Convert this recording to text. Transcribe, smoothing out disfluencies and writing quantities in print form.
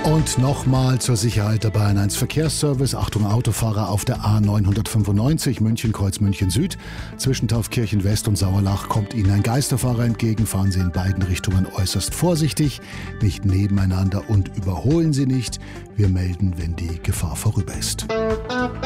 Und nochmal zur Sicherheit der Bayern 1 Verkehrsservice. Achtung Autofahrer auf der A995 München-Kreuz München Süd. Zwischen Taufkirchen West und Sauerlach kommt Ihnen ein Geisterfahrer entgegen. Fahren Sie in beiden Richtungen äußerst vorsichtig, nicht nebeneinander und überholen Sie nicht. Wir melden, wenn die Gefahr vorüber ist.